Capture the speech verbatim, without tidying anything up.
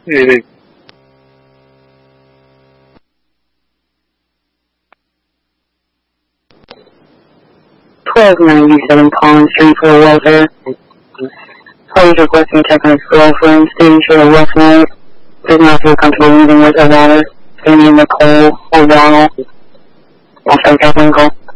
Anything. twelve ninety-seven Collins Street for welfare. Please requesting technical girlfriend, stating she had a rough night, does not feel comfortable leaving with her daughter, Amy Nicole O'Donnell. Also, Kathleen Cole.